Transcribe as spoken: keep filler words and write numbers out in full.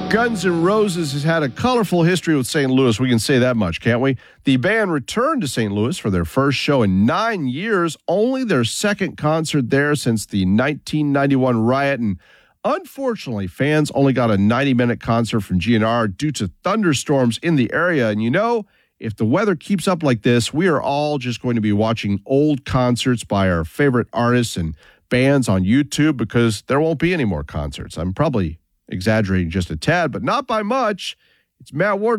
Guns N' Roses has had a colorful history with Saint Louis. We can say that much, can't we? The band returned to Saint Louis for their first show in nine years, only their second concert there since the nineteen ninety-one riot. And unfortunately, fans only got a ninety-minute concert from G N R due to thunderstorms in the area. And you know, if the weather keeps up like this, we are all just going to be watching old concerts by our favorite artists and bands on YouTube because there won't be any more concerts. I'm probably exaggerating just a tad, but not by much. It's Matt Ward.